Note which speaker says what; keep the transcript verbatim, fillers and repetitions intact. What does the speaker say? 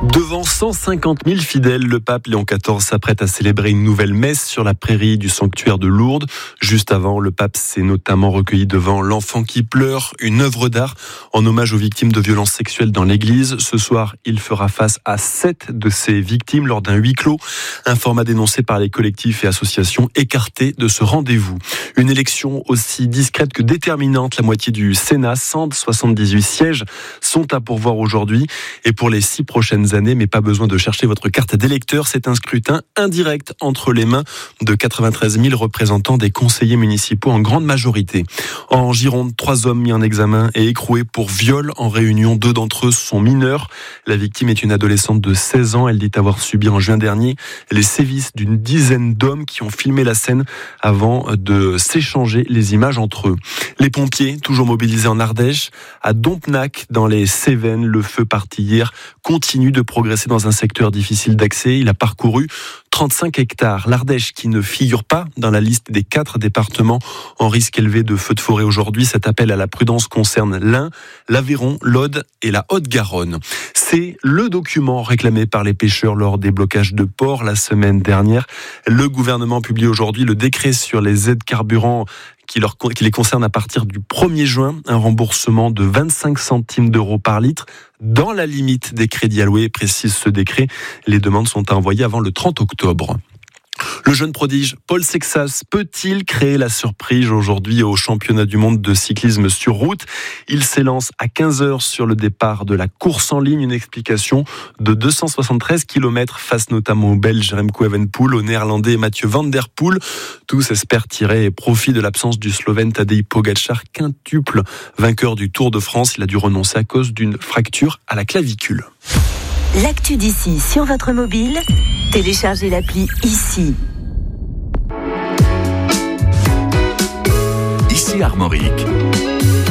Speaker 1: Devant cent cinquante mille fidèles, le pape Léon quatorze s'apprête à célébrer une nouvelle messe sur la prairie du sanctuaire de Lourdes. Juste avant, le pape s'est notamment recueilli devant l'enfant qui pleure, une œuvre d'art en hommage aux victimes de violences sexuelles dans l'église. Ce soir, il fera face à sept de ces victimes lors d'un huis clos. Un format dénoncé par les collectifs et associations écartés de ce rendez-vous. Une élection aussi discrète que déterminante. La moitié du Sénat, cent soixante-dix-huit sièges, sont à pourvoir aujourd'hui. Et pour les six prochaines années, mais pas besoin de chercher votre carte d'électeur, c'est un scrutin indirect entre les mains de quatre-vingt-treize mille représentants des conseillers municipaux en grande majorité. En Gironde, trois hommes mis en examen et écroués pour viol en réunion. Deux d'entre eux sont mineurs. La victime est une adolescente de seize ans. Elle dit avoir subi en juin dernier les sévices d'une dizaine d'hommes qui ont filmé la scène avant de s'échanger les images entre eux. Les pompiers, toujours mobilisés en Ardèche, à Dompnac, dans les Cévennes, le feu parti hier continue de progresser dans un secteur difficile d'accès. Il a parcouru trente-cinq hectares. L'Ardèche, qui ne figure pas dans la liste des quatre départements en risque élevé de feux de forêt aujourd'hui. Cet appel à la prudence concerne l'Ain, l'Aveyron, l'Aude et la Haute-Garonne. C'est le document réclamé par les pêcheurs lors des blocages de ports la semaine dernière. Le gouvernement publie aujourd'hui le décret sur les aides carburant qui, leur, qui les concerne à partir du premier juin, un remboursement de vingt-cinq centimes d'euros par litre dans la limite des crédits alloués, précise ce décret. Les demandes sont envoyées avant le trente octobre. Le jeune prodige Paul Sexas peut-il créer la surprise aujourd'hui au championnat du monde de cyclisme sur route? Il s'élance à quinze heures sur le départ de la course en ligne. Une explication de deux cent soixante-treize kilomètres face notamment au Belge Remco Evenepoel, au Néerlandais Mathieu Van Der Poel. Tous espèrent tirer profit de l'absence du Slovène Tadej Pogačar, quintuple vainqueur du Tour de France. Il a dû renoncer à cause d'une fracture à la clavicule.
Speaker 2: L'actu d'ici sur votre mobile, téléchargez l'appli ici.
Speaker 3: Ici Armorique.